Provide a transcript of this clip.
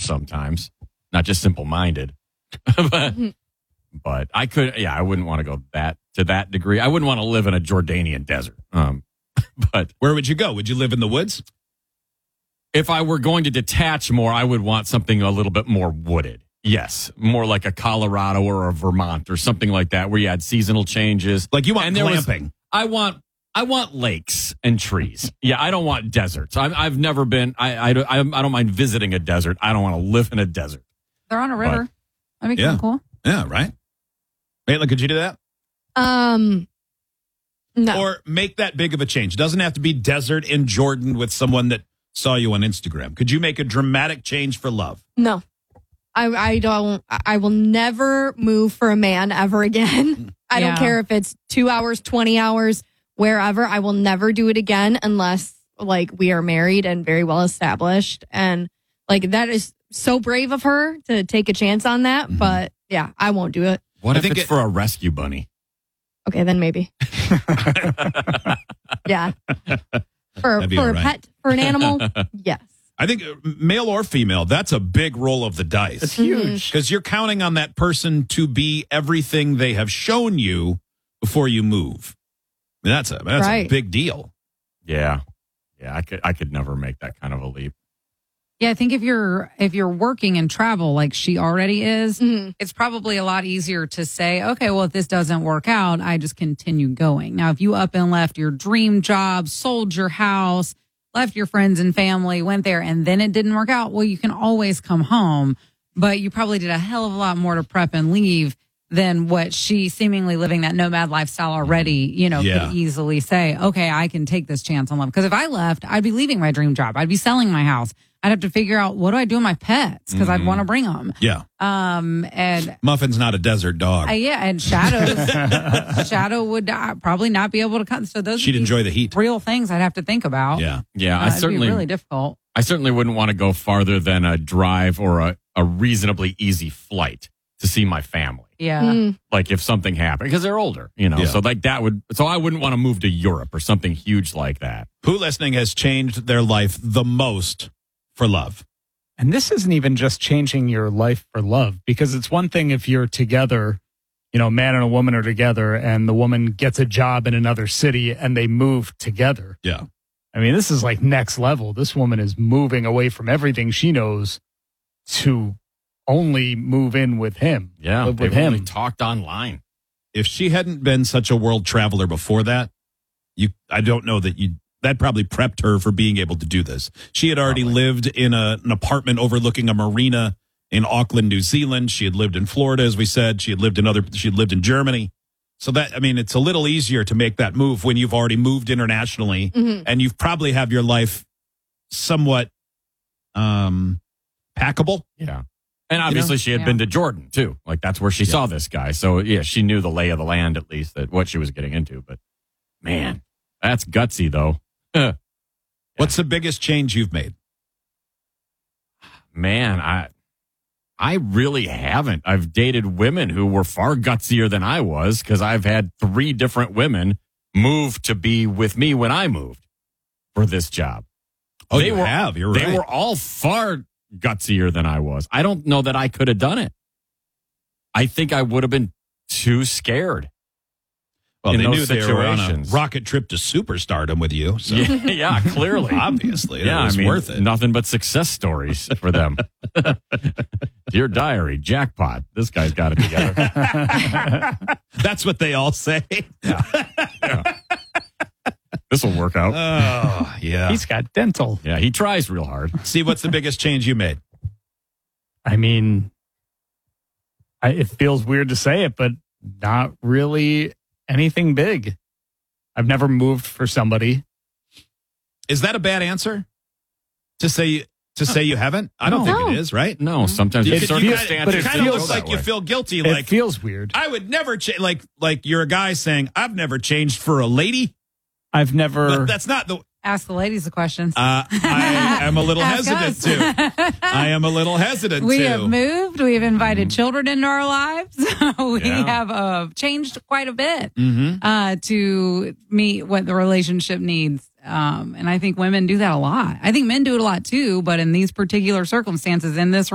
sometimes, not just simple-minded. But I wouldn't want to go to that degree. I wouldn't want to live in a Jordanian desert. But where would you go? Would you live in the woods? If I were going to detach more, I would want something a little bit more wooded. Yes, more like a Colorado or a Vermont or something like that, where you had seasonal changes. Like you want glamping. I want lakes and trees. Yeah, I don't want deserts. I've never been. I don't mind visiting a desert. I don't want to live in a desert. They're on a river. That'd be kind of cool. Yeah, right. Maitland, could you do that? No. Or make that big of a change. It doesn't have to be desert in Jordan with someone that saw you on Instagram. Could you make a dramatic change for love? No. I don't. I will never move for a man ever again. I don't care if it's 2 hours, 20 hours, wherever. I will never do it again unless like we are married and very well established. And like that is so brave of her to take a chance on that. Mm-hmm. But yeah, I won't do it. What if it's for a rescue bunny? Okay, then maybe. Yeah. For a pet, for an animal, yes. I think male or female, that's a big roll of the dice. It's huge. Because you're counting on that person to be everything they have shown you before you move. I mean, that's a big deal. Yeah. Yeah, I could never make that kind of a leap. Yeah, I think if you're working and travel like she already is, it's probably a lot easier to say, okay, well, if this doesn't work out, I just continue going. Now, if you up and left your dream job, sold your house, left your friends and family, went there, and then it didn't work out, well, you can always come home. But you probably did a hell of a lot more to prep and leave than what she seemingly living that nomad lifestyle already, could easily say, okay, I can take this chance on love. Because if I left, I'd be leaving my dream job. I'd be selling my house. I'd have to figure out, what do I do with my pets? Because I'd want to bring them. Yeah. And Muffin's not a desert dog. And Shadow would probably not be able to come. So those she'd enjoy the heat. Real things I'd have to think about. Yeah. Yeah. It'd be really difficult. I certainly wouldn't want to go farther than a drive or a reasonably easy flight to see my family. Yeah. Like if something happened, because they're older, so like so I wouldn't want to move to Europe or something huge like that. Who listening has changed their life the most for love? And this isn't even just changing your life for love, because it's one thing if you're together, man and a woman are together and the woman gets a job in another city and they move together. Yeah. I mean, this is like next level. This woman is moving away from everything she knows to only move in with him. Yeah. Live with they've him. only talked online. If she hadn't been such a world traveler before that, I don't know that probably prepped her for being able to do this. She had already lived in an apartment overlooking a marina in Auckland, New Zealand. She had lived in Florida, as we said. She had lived in Germany. So it's a little easier to make that move when you've already moved internationally and you've probably have your life somewhat packable. Yeah. And obviously she had been to Jordan too. Like that's where she saw this guy. So yeah, she knew the lay of the land, at least, that what she was getting into. But man, that's gutsy though. What's the biggest change you've made? Man, I really haven't. I've dated women who were far gutsier than I was, because I've had 3 different women move to be with me when I moved for this job. Oh, You're right. They were all far gutsier than I was. I don't know that I could have done it. I think I would have been too scared. Well, they knew they were on a rocket trip to superstardom with you. So. Yeah, clearly. Obviously. It was worth it. Nothing but success stories for them. Dear diary, jackpot. This guy's got it together. That's what they all say. Yeah. This will work out. Oh, yeah. He's got dental. Yeah, he tries real hard. Steve, what's the biggest change you made? I mean, it feels weird to say it, but not really anything big. I've never moved for somebody. Is that a bad answer? To say you haven't? I don't think it is, right? No, sometimes circumstances. But it kind of looks like you feel guilty. It feels weird. I would never change. Like you're a guy saying, I've never changed for a lady. I've never. But that's not the. Ask the ladies the questions. I am a little hesitant too. I am a little hesitant we too. have moved. We have invited children into our lives. We have changed quite a bit to meet what the relationship needs. And I think women do that a lot. I think men do it a lot too, but in these particular circumstances, in this